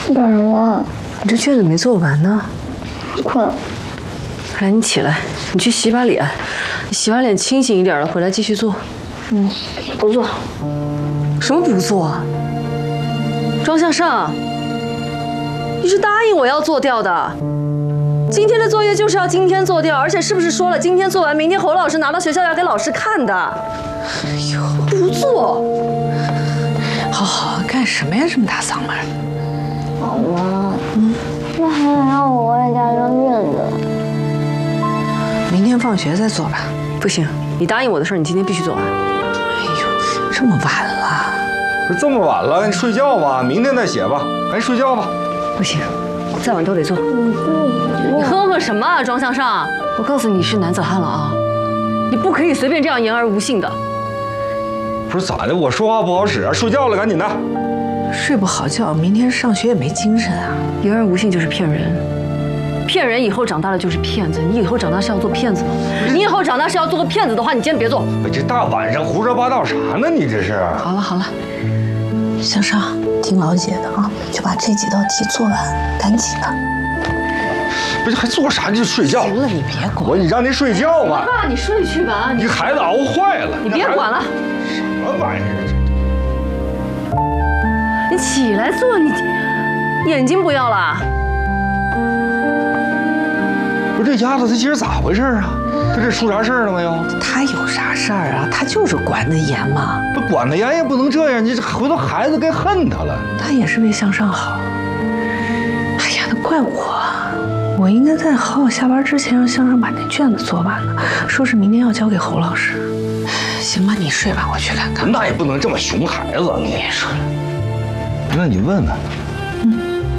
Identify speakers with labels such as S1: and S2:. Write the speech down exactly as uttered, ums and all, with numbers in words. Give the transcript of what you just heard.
S1: 干什么？
S2: 你这卷子没做完呢。
S1: 困。
S2: 来，你起来，你去洗把脸，你洗完脸清醒一点了，回来继续做。
S1: 嗯，不做。
S2: 什么不做？庄向上，你是答应我要做掉的。今天的作业就是要今天做掉，而且是不是说了今天做完，明天侯老师拿到学校要给老师看的？哎呦，不做！
S3: 好好干什么呀？这么大嗓门！
S1: 妈妈，嗯，那还想让我外加张卷子？
S3: 明天放学再做吧。
S2: 不行，你答应我的事儿，你今天必须做完。
S3: 哎呦，这么晚了！
S4: 不是这么晚了，你睡觉吧，明天再写吧，赶紧睡觉吧。
S2: 不行，再晚都得做。你哼哼什么啊，庄向上！我告诉你是男子汉了啊，你不可以随便这样言而无信的。
S4: 不是咋的？我说话不好使，睡觉了，赶紧的。
S3: 睡不好觉，明天上学也没精神啊。
S2: 言而无信就是骗人，骗人以后长大了就是骗子。你以后长大是要做骗子吗？你以后长大是要做个骗子的话，你今天别做。
S4: 哎，这大晚上胡说八道啥呢？你这是？
S3: 好了好了，向上，听老姐的啊，就把这几道题做完，赶紧的。
S4: 不是还做啥？就睡觉。
S3: 行了，你别管
S4: 我，你让您睡觉吧。
S2: 爸，你睡去吧。
S4: 你孩子熬坏了。
S2: 你别管了。
S4: 什么玩意儿？
S2: 你起来做，你眼睛不要了？
S4: 不是这丫头，她今儿咋回事啊？她这出啥事儿了没有？
S3: 他有啥事儿啊？他就是管得严嘛。
S4: 不管得严也不能这样，你这回头孩子该恨他了。
S3: 他也是为向上好。哎呀，那怪我。我应该在好好下班之前让向上把那卷子做完了，说是明天要交给侯老师。行吧，你睡吧，我去看看。
S4: 那也不能这么熊孩子，你
S3: 别说了。
S4: 那你问问。
S3: 嗯。